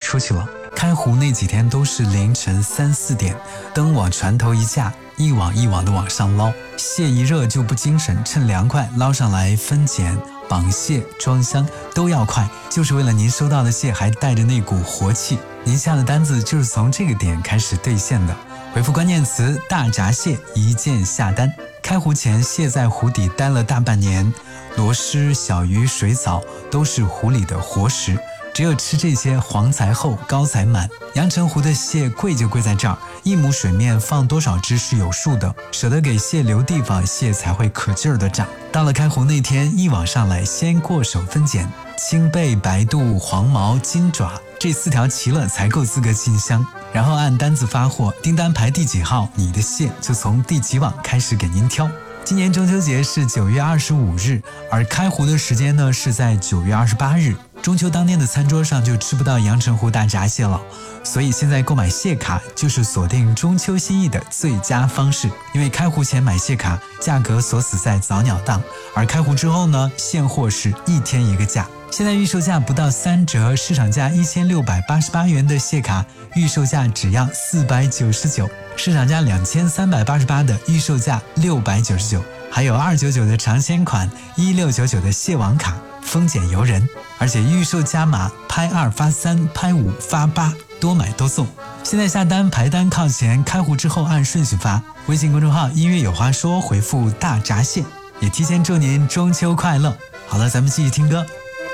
出去了。开湖那几天都是凌晨3、4点，灯往船头一架，一网一网的往上捞，蟹一热就不精神，趁凉快捞上来分拣、绑蟹、装箱都要快，就是为了您收到的蟹还带着那股活气，您下的单子就是从这个点开始兑现的。回复关键词大闸蟹一键下单。开湖前，蟹在湖底待了大半年，螺蛳、小鱼、水藻都是湖里的活食，只有吃这些黄才厚，高才满。阳澄湖的蟹贵就贵在这儿，一亩水面放多少只是有数的，舍得给蟹留地方，蟹才会可劲儿的长。到了开湖那天，一网上来先过手分拣，青背、白肚、黄毛、金爪这4条齐了才够资格进箱，然后按单子发货，订单排第几号，你的蟹就从第几网开始给您挑。今年中秋节是9月25日，而开湖的时间呢是在9月28日。中秋当天的餐桌上就吃不到阳澄湖大闸蟹了，所以现在购买蟹卡就是锁定中秋心意的最佳方式。因为开湖前买蟹卡，价格锁死在早鸟档，而开湖之后呢，现货是1天1个价。现在预售价不到3折，市场价1688元的蟹卡，预售价只要499，市场价2388的预售价699，还有299的尝鲜款，1699的蟹网卡，丰俭由人，而且预售加码，拍2发3，拍5发8，多买多送。现在下单排单靠前，开湖之后按顺序发。微信公众号音乐有话说，回复大闸蟹，也提前祝您中秋快乐。好了，咱们继续听歌。